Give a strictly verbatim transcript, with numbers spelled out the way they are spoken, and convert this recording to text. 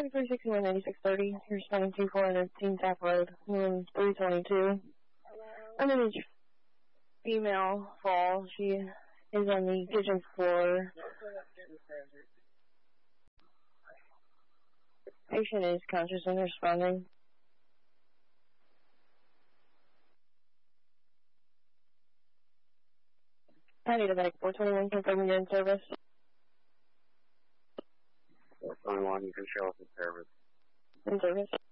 three sixty-one, ninety-six thirty. You're responding to four hundred Teen Tap Road, room three twenty-two. Underage female fall. She is on the kitchen floor. Patient is conscious and responding. I need a medic four twenty-one confirming you're in service. four twenty-one, you can show us in service. In service.